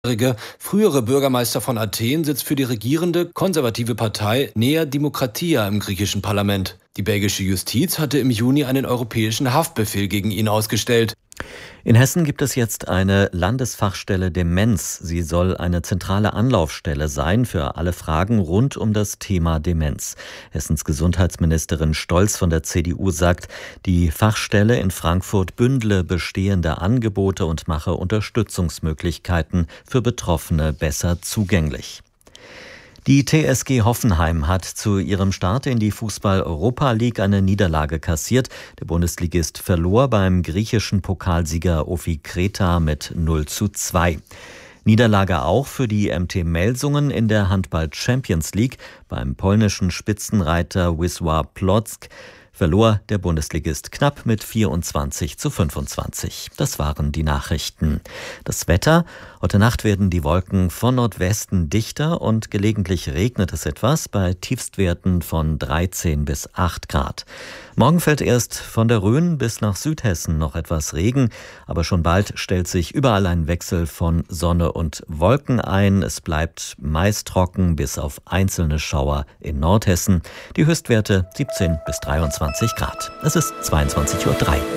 Der frühere Bürgermeister von Athen sitzt für die regierende konservative Partei Nea Dimokratia im griechischen Parlament. Die belgische Justiz hatte im Juni einen europäischen Haftbefehl gegen ihn ausgestellt. In Hessen gibt es jetzt eine Landesfachstelle Demenz. Sie soll eine zentrale Anlaufstelle sein für alle Fragen rund um das Thema Demenz. Hessens Gesundheitsministerin Stolz von der CDU sagt, die Fachstelle in Frankfurt bündle bestehende Angebote und mache Unterstützungsmöglichkeiten für Betroffene besser zugänglich. Die TSG Hoffenheim hat zu ihrem Start in die Fußball-Europa League eine Niederlage kassiert. Der Bundesligist verlor beim griechischen Pokalsieger Ofi Kreta mit 0:2. Niederlage auch für die MT Melsungen in der Handball Champions League. Beim polnischen Spitzenreiter Wisła Płock verlor der Bundesligist knapp mit 24:25. Das waren die Nachrichten. Das Wetter: Heute Nacht werden die Wolken von Nordwesten dichter und gelegentlich regnet es etwas bei Tiefstwerten von 13 bis 8 Grad. Morgen fällt erst von der Rhön bis nach Südhessen noch etwas Regen, aber schon bald stellt sich überall ein Wechsel von Sonne und Wolken ein. Es bleibt meist trocken bis auf einzelne Schauer in Nordhessen. Die Höchstwerte 17 bis 23 Grad. Es ist 22:03 Uhr.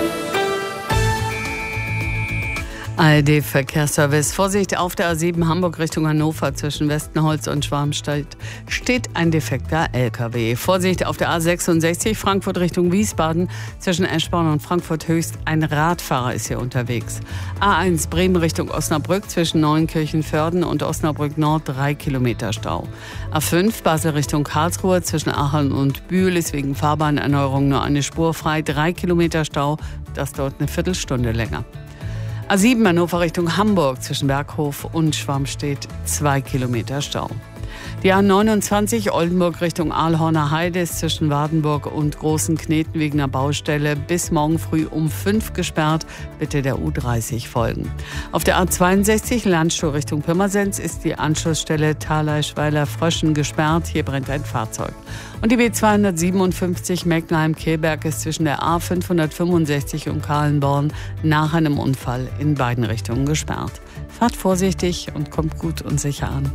ARD-Verkehrsservice. Vorsicht, auf der A7 Hamburg Richtung Hannover zwischen Westenholz und Schwarmstedt steht ein defekter LKW. Vorsicht, auf der A66 Frankfurt Richtung Wiesbaden zwischen Eschborn und Frankfurt Höchst. Ein Radfahrer ist hier unterwegs. A1 Bremen Richtung Osnabrück zwischen Neunkirchen-Vörden und Osnabrück Nord 3 Kilometer Stau. A5 Basel Richtung Karlsruhe zwischen Aachen und Bühl ist wegen Fahrbahnerneuerung nur eine Spur frei. 3 Kilometer Stau, das dauert eine Viertelstunde länger. A7 Hannover Richtung Hamburg zwischen Berghof und Schwarmstedt 2 Kilometer Stau. Die A29 Oldenburg Richtung Aalhorner Heide ist zwischen Wardenburg und Großen Kneten wegen einer Baustelle bis morgen früh um 5 gesperrt. Bitte der U30 folgen. Auf der A62 Landstuhl Richtung Pirmasens ist die Anschlussstelle Thaleischweiler-Fröschen gesperrt. Hier brennt ein Fahrzeug. Und die B257 Meckenheim-Kehlberg ist zwischen der A565 und Kahlenborn nach einem Unfall in beiden Richtungen gesperrt. Fahrt vorsichtig und kommt gut und sicher an.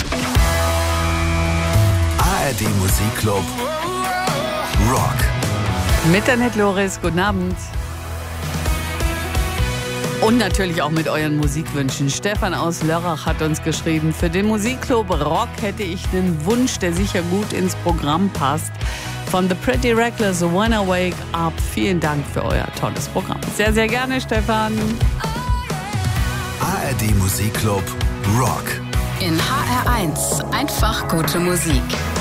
ARD Musikclub Rock. Mit Annette Loris, guten Abend. Und natürlich auch mit euren Musikwünschen. Stefan aus Lörrach hat uns geschrieben, für den Musikclub Rock hätte ich einen Wunsch, der sicher gut ins Programm passt. Von The Pretty Reckless, When I Wake Up. Vielen Dank für euer tolles Programm. Sehr, sehr gerne, Stefan. ARD Musikclub Rock. In HR1 einfach gute Musik.